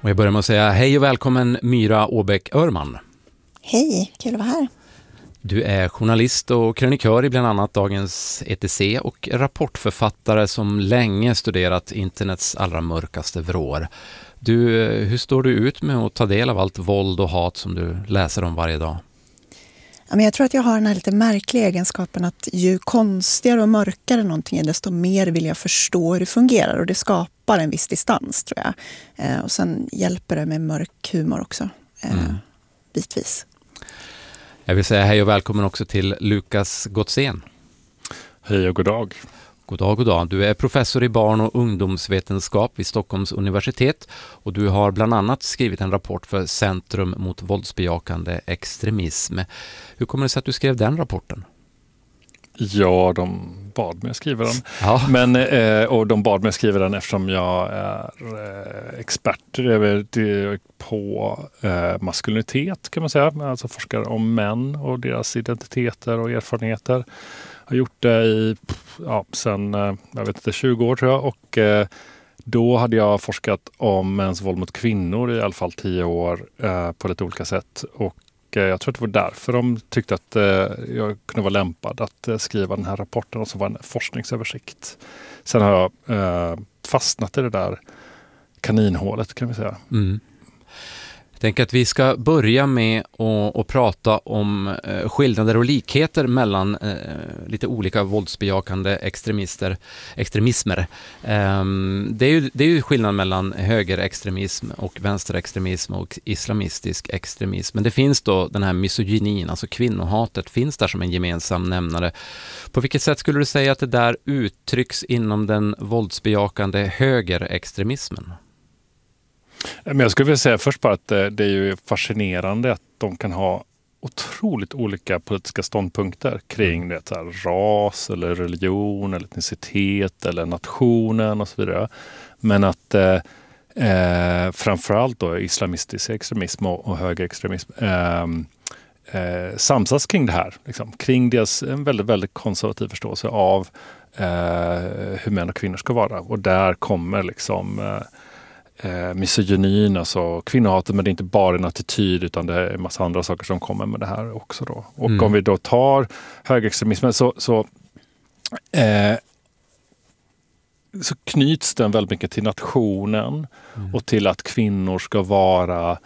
Och jag börjar med att säga hej och välkommen Myra Åbäck-Örman. Hej, kul att vara här. Du är journalist och krönikör i bland annat Dagens ETC och rapportförfattare som länge studerat internets allra mörkaste vrår. Hur står du ut med att ta del av allt våld och hat som du läser om varje dag? Ja, men jag tror att jag har den här lite märkliga egenskapen att ju konstigare och mörkare någonting är, desto mer vill jag förstå hur det fungerar. Och det skapar en viss distans, tror jag. Och sen hjälper det med mörk humor också, bitvis. Jag vill säga hej och välkommen också till Lukas Gottsén. Hej och god dag. God dag, god dag. Du är professor i barn- och ungdomsvetenskap vid Stockholms universitet och du har bland annat skrivit en rapport för Centrum mot våldsbejakande extremism. Hur kommer det sig att du skrev den rapporten? Ja, de bad mig att skriva den. Ja. Och de bad mig att skriva den eftersom jag är expert på maskulinitet, kan man säga. Alltså forskar om män och deras identiteter och erfarenheter. Jag har gjort det sen 20 år tror jag. Och då hade jag forskat om mäns våld mot kvinnor i alla fall 10 år på lite olika sätt. Och jag tror att det var därför de tyckte att jag kunde vara lämpad att skriva den här rapporten och så var en forskningsöversikt. Sen har jag fastnat i det där kaninhålet, kan vi säga. Mm. Jag tänker att vi ska börja med att prata om skillnader och likheter mellan lite olika våldsbejakande extremismer. Det är ju skillnad mellan högerextremism och vänsterextremism och islamistisk extremism. Men det finns då den här misogynin, alltså kvinnohatet, finns där som en gemensam nämnare. På vilket sätt skulle du säga att det där uttrycks inom den våldsbejakande högerextremismen? Men jag skulle vilja säga först bara att det är ju fascinerande att de kan ha otroligt olika politiska ståndpunkter kring det, så här, ras eller religion eller etnicitet eller nationen och så vidare. Men att framförallt då islamistisk extremism och högerextremism samsas kring det här. Liksom, kring deras en väldigt, väldigt konservativ förståelse av hur män och kvinnor ska vara. Och där kommer liksom misogynin, alltså kvinnohatet, men det är inte bara en attityd utan det är en massa andra saker som kommer med det här också då. Och om vi då tar högerextremismen så knyts den väldigt mycket till nationen och till att kvinnor ska vara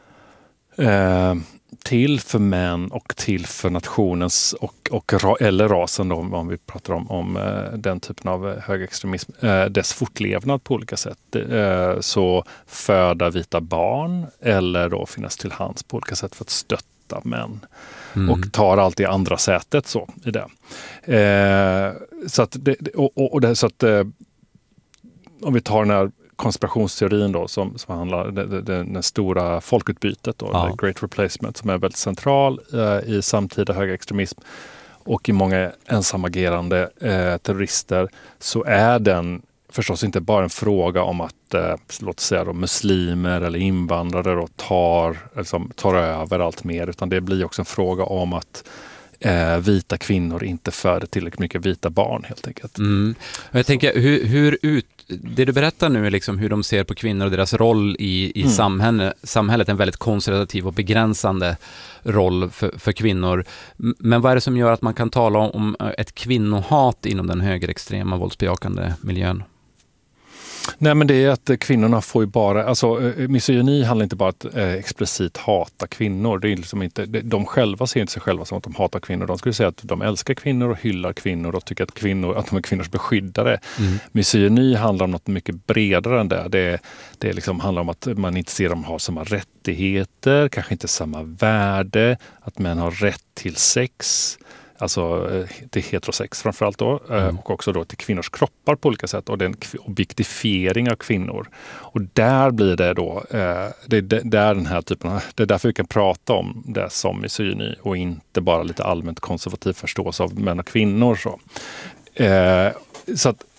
till för män och till för nationens eller rasen då, om vi pratar om den typen av högerextremism, dess fortlevnad på olika sätt. Så föda vita barn eller då finnas till hands på olika sätt för att stötta män. Och tar alltid andra sätet så i det. Om vi tar den här konspirationsteorin då som handlar det stora folkutbytet då, the Great Replacement, som är väldigt central i samtida högerextremism och i många ensamagerande terrorister, så är den förstås inte bara en fråga om att låt säga då, muslimer eller invandrare då tar över allt mer, utan det blir också en fråga om att vita kvinnor inte föder tillräckligt mycket vita barn helt enkelt. Jag tänker, det du berättar nu är liksom hur de ser på kvinnor och deras roll i samhället, en väldigt konservativ och begränsande roll för kvinnor. Men vad är det som gör att man kan tala om ett kvinnohat inom den högerextrema våldsbejakande miljön? Nej, men det är att kvinnorna får ju bara, alltså misogyni handlar inte bara att explicit hata kvinnor. Det är liksom inte, de själva ser inte sig själva som att de hatar kvinnor. De skulle säga att de älskar kvinnor och hyllar kvinnor och tycker att de är kvinnors beskyddare. Misogyni handlar om något mycket bredare än det. Det liksom handlar om att man inte ser dem ha samma rättigheter, kanske inte samma värde, att män har rätt till sex. Alltså till heterosex framförallt då, och också då till kvinnors kroppar på olika sätt och den objektifiering av kvinnor. Och där blir det då, det är den här typen av, det är därför vi kan prata om det som misogyni och inte bara lite allmänt konservativ förståelse av män och kvinnor. Så att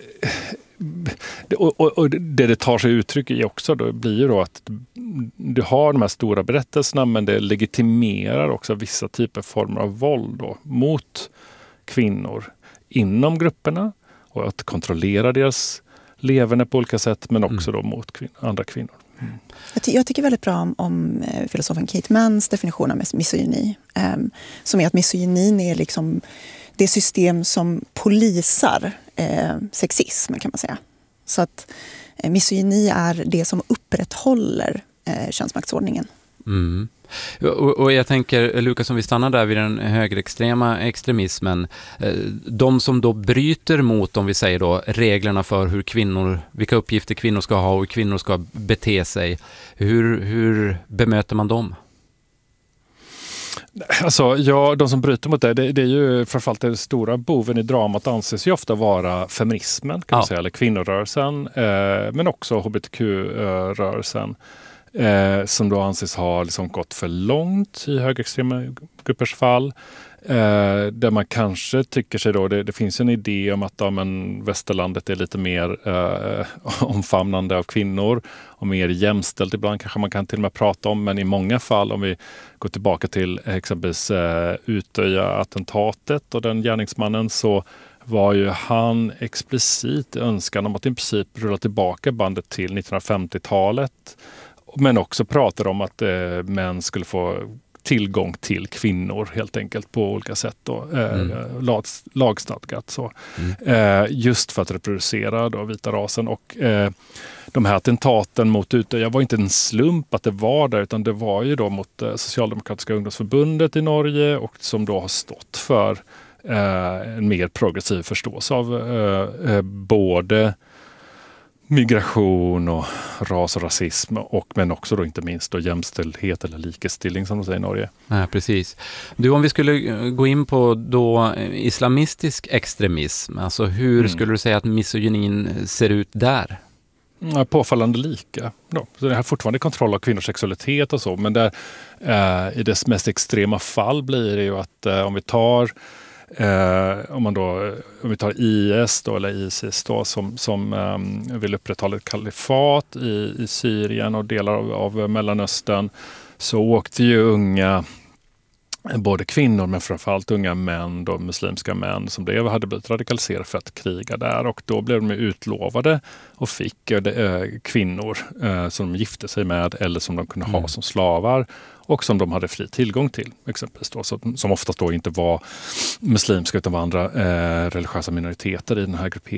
och det tar sig uttryck i också då blir ju då att du har de här stora berättelserna, men det legitimerar också vissa typer former av våld då, mot kvinnor inom grupperna och att kontrollera deras levande på olika sätt, men också då mot andra kvinnor. Jag tycker väldigt bra om filosofen Kate Manns definition av misogyni. Som är att misogynin är liksom det system som polisar sexism, kan man säga. Så att misogyni är det som upprätthåller könsmaktsordningen. Mm. Och jag tänker, Lukas, om vi stannar där vid den högerextrema extremismen, de som då bryter mot, om vi säger då, reglerna för vilka uppgifter kvinnor ska ha och hur kvinnor ska bete sig, hur bemöter man dem? Alltså, de som bryter mot det är ju framförallt den stora boven i dramat anses ju ofta vara feminismen, kan man säga, eller kvinnorörelsen, men också hbtq-rörelsen. Som då anses ha liksom gått för långt i högerextrema gruppers fall. Där man kanske tycker sig då, det finns en idé om att västerlandet är lite mer omfamnande av kvinnor och mer jämställt ibland kanske man kan till och med prata om, men i många fall, om vi går tillbaka till exempelvis Utöya-attentatet och den gärningsmannen, så var ju han explicit önskan om att i princip rulla tillbaka bandet till 1950-talet. Men också pratar om att män skulle få tillgång till kvinnor helt enkelt på olika sätt. Då, lagstadgat. Så. Just för att reproducera då, vita rasen. Och de här attentaten mot Utöya var inte en slump att det var där, utan det var ju då mot Socialdemokratiska ungdomsförbundet i Norge, och som då har stått för en mer progressiv förståelse av både migration och ras och rasism, men också då inte minst då jämställdhet eller likestilling, som de säger i Norge. Ja, precis. Du, om vi skulle gå in på då islamistisk extremism, alltså hur skulle du säga att misogynin ser ut där? Påfallande lika. Då. Så det här fortfarande kontroll av kvinnors sexualitet och så, men där, i dess mest extrema fall blir det ju att om vi tar IS då, eller ISIS då, som vill upprätthålla ett kalifat i Syrien och delar av Mellanöstern, så åkte ju unga, både kvinnor men framförallt unga män, då, muslimska män som hade blivit radikaliserade för att kriga där, och då blev de utlovade och fick kvinnor som de gifte sig med eller som de kunde ha som slavar och som de hade fri tillgång till, exempelvis då, som oftast då inte var muslimska utan var andra religiösa minoriteter i den här grupperingen.